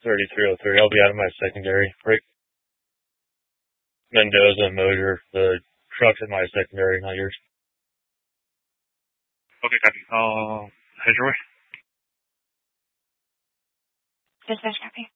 3303. I'll be out of my secondary. Right. Mendoza and Mosier. The truck's in my secondary, not yours. Okay, copy. I'll head your way. Dispatch copy.